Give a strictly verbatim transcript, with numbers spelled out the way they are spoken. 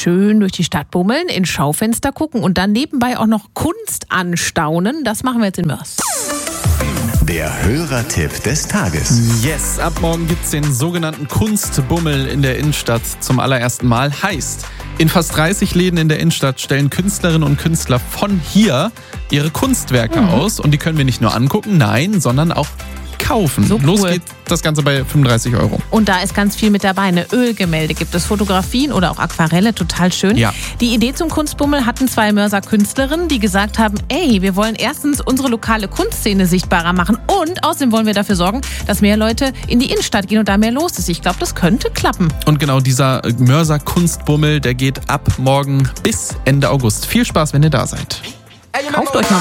schön durch die Stadt bummeln, in Schaufenster gucken und dann nebenbei auch noch Kunst anstaunen. Das machen wir jetzt in Mörs. Der Hörertipp des Tages. Yes, ab morgen gibt's den sogenannten Kunstbummel in der Innenstadt zum allerersten Mal. Heißt, in fast dreißig Läden in der Innenstadt stellen Künstlerinnen und Künstler von hier ihre Kunstwerke mhm. aus. Und die können wir nicht nur angucken, nein, sondern auch kaufen. So cool. Los geht das Ganze bei fünfunddreißig Euro. Und da ist ganz viel mit dabei. Eine Ölgemälde gibt es, Fotografien oder auch Aquarelle, total schön. Ja. Die Idee zum Kunstbummel hatten zwei Mörser Künstlerinnen, die gesagt haben, ey, wir wollen erstens unsere lokale Kunstszene sichtbarer machen und außerdem wollen wir dafür sorgen, dass mehr Leute in die Innenstadt gehen und da mehr los ist. Ich glaube, das könnte klappen. Und genau dieser Mörser Kunstbummel, der geht ab morgen bis Ende August. Viel Spaß, wenn ihr da seid. Kauft euch mal